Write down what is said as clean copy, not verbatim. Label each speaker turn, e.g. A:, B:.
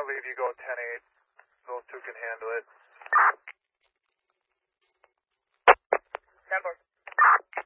A: leave you go 10-8. Those two can handle it.